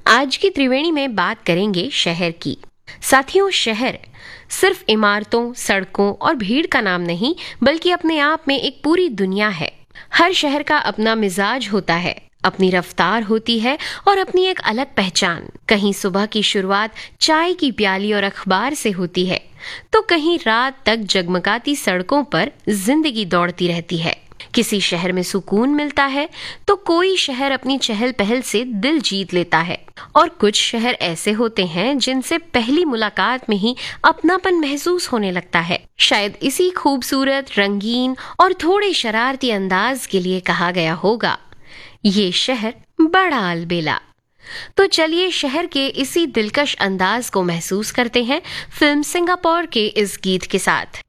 आज की त्रिवेणी में बात करेंगे शहर की। साथियों, शहर सिर्फ इमारतों, सड़कों और भीड़ का नाम नहीं, बल्कि अपने आप में एक पूरी दुनिया है। हर शहर का अपना मिजाज होता है, अपनी रफ्तार होती है और अपनी एक अलग पहचान। कहीं सुबह की शुरुआत चाय की प्याली और अखबार से होती है, तो कहीं रात तक जगमगाती सड़कों पर जिंदगी दौड़ती रहती है। किसी शहर में सुकून मिलता है तो कोई शहर अपनी चहल पहल से दिल जीत लेता है, और कुछ शहर ऐसे होते हैं जिनसे पहली मुलाकात में ही अपनापन महसूस होने लगता है। शायद इसी खूबसूरत, रंगीन और थोड़े शरारती अंदाज के लिए कहा गया होगा, ये शहर बड़ा अलबेला। तो चलिए शहर के इसी दिलकश अंदाज को महसूस करते हैं फिल्म सिंगापुर के इस गीत के साथ।